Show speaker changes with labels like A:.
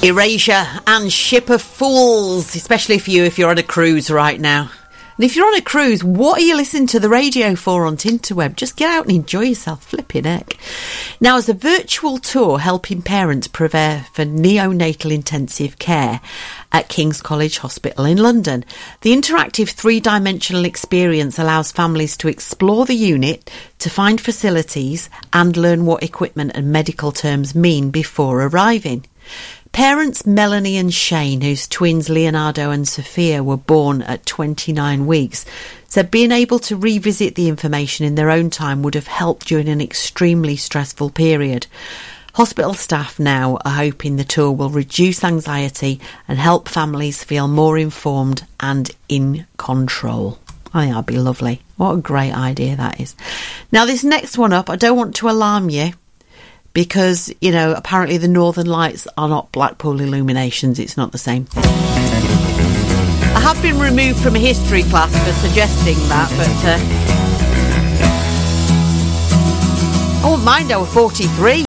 A: Erasure and Ship of Fools, especially for you if you're on a cruise right now. And if you're on a cruise, what are you listening to the radio for on Tinterweb? Just get out and enjoy yourself, flipping heck. Now, as a virtual tour helping parents prepare for neonatal intensive care at King's College Hospital in London, the interactive three-dimensional experience allows families to explore the unit, to find facilities and learn what equipment and medical terms mean before arriving. Parents Melanie and Shane, whose twins Leonardo and Sophia were born at 29 weeks, said being able to revisit the information in their own time would have helped during an extremely stressful period. Hospital staff now are hoping the tour will reduce anxiety and help families feel more informed and in control. I think that'd be lovely. What a great idea that is. Now, this next one up, I don't want to alarm you, because, you know, apparently the Northern Lights are not Blackpool illuminations. It's not the same thing. I have been removed from a history class for suggesting that, but I wouldn't mind. I was 43.